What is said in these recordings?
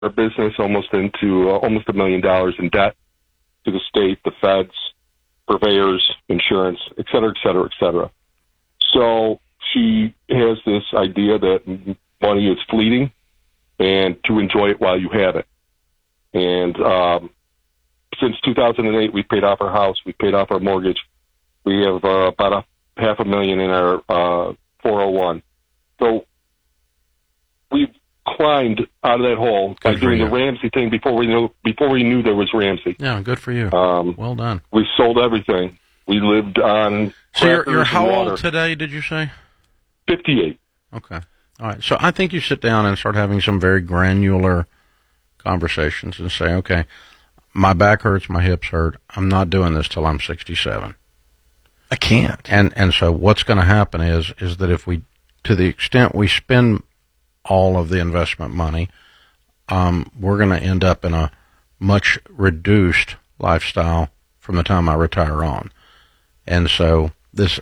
our business almost into almost $1 million in debt to the state, the feds, purveyors, insurance, et cetera, et cetera, et cetera. So she has this idea that money is fleeting and to enjoy it while you have it. And since 2008, we paid off our house. We paid off our mortgage. We have about $500,000 in our 401. So we've climbed out of that hole by doing the Ramsey thing before we knew there was Ramsey. Yeah, good for you. Well done. We sold everything. We lived on. So you're how old today? Did you say? 58. Okay. All right. So I think you sit down and start having some very granular conversations and say, okay, my back hurts, my hips hurt. I'm not doing this till I'm 67. I can't. And so what's going to happen is that if we, to the extent we spend all of the investment money, we're going to end up in a much reduced lifestyle from the time I retire on. And so this,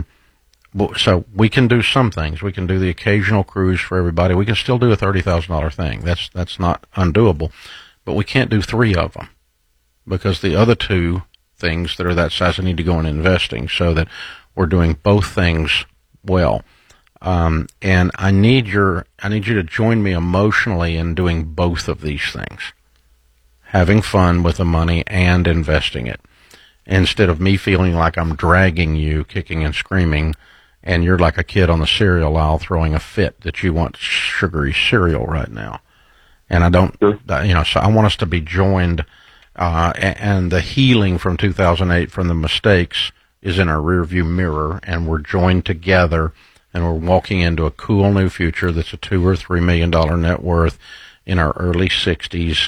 so we can do some things. We can do the occasional cruise for everybody. We can still do a $30,000 thing. That's not undoable, but we can't do 3 of them because the other 2 things that are that size need to go in investing so that we're doing both things well. And I need you to join me emotionally in doing both of these things, having fun with the money and investing it, instead of me feeling like I'm dragging you, kicking and screaming, and you're like a kid on the cereal aisle throwing a fit that you want sugary cereal right now. And I don't, so I want us to be joined, and the healing from 2008 from the mistakes is in our rearview mirror, and we're joined together, and we're walking into a cool new future that's a $2 or $3 million net worth in our early 60s.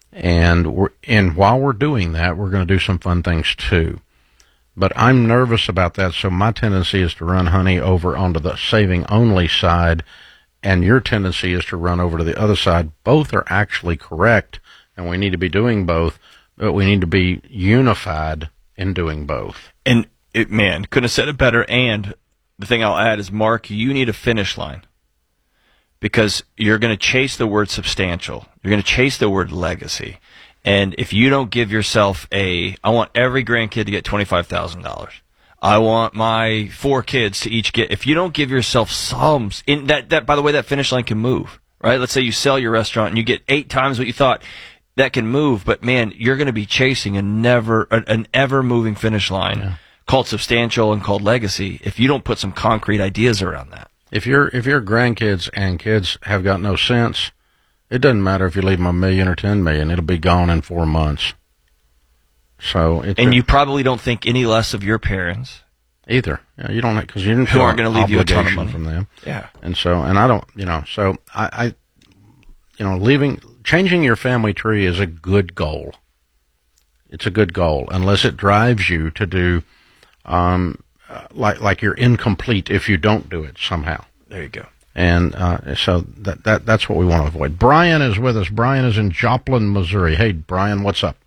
And while we're doing that, we're going to do some fun things too. But I'm nervous about that, so my tendency is to run honey over onto the saving only side, and your tendency is to run over to the other side. Both are actually correct, and we need to be doing both, but we need to be unified in doing both. And man, couldn't have said it better. And the thing I'll add is, Mark, you need a finish line, because you're going to chase the word substantial. You're going to chase the word legacy. And if you don't give yourself I want every grandkid to get $25,000. I want my 4 kids to each get, if you don't give yourself sums, in that, by the way, that finish line can move, right? Let's say you sell your restaurant and you get 8 times what you thought. That can move, but man, you're going to be chasing an ever moving finish line called substantial and called legacy if you don't put some concrete ideas around that. If your grandkids and kids have got no sense, it doesn't matter if you leave them $1 million or $10 million; it'll be gone in 4 months. So, you probably don't think any less of your parents either. Yeah, you don't, because you didn't who aren't going to leave you a ton of money from them. Yeah, and I don't, so I changing your family tree is a good goal. It's a good goal, unless it drives you to do, like you're incomplete if you don't do it somehow. There you go. And so that's what we want to avoid. Brian is with us. Brian is in Joplin, Missouri. Hey, Brian, what's up?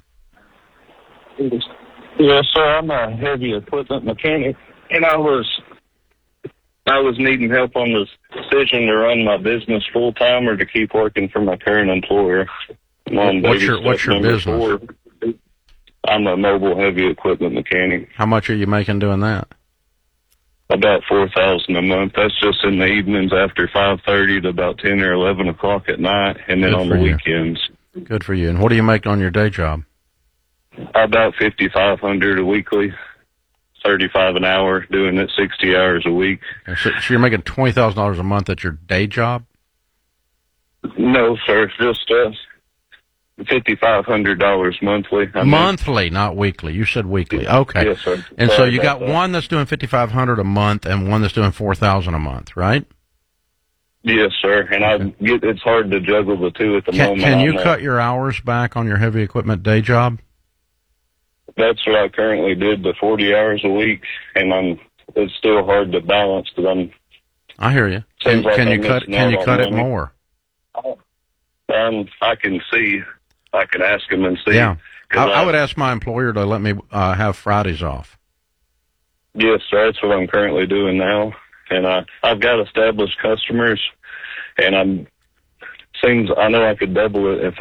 Yes, sir. I'm a heavy equipment mechanic, and I was needing help on this decision to run my business full time or to keep working for my current employer. What's your business? 4. I'm a mobile heavy equipment mechanic. How much are you making doing that? About $4,000 a month. That's just in the evenings after 5:30 to about 10 or 11 o'clock at night, and then on the weekends. Good for you. And what do you make on your day job? About $5,500 a weekly, $35 an hour, doing it 60 hours a week. So you're making $20,000 a month at your day job? No, sir. Just $5,500 monthly. Monthly, not weekly. You said weekly. Okay. Yes, sir. And so you got one that's doing $5,500 a month and one that's doing $4,000 a month, right? Yes, sir. And it's hard to juggle the two at the moment. Can you cut your hours back on your heavy equipment day job? That's what I currently did, the 40 hours a week, and it's still hard to balance because I hear you. Can you cut it more? I can see. I can ask them and see. Yeah, I would ask my employer to let me have Fridays off. Yes, sir. That's what I'm currently doing now, and I've got established customers, and I'm seems I know I could double it if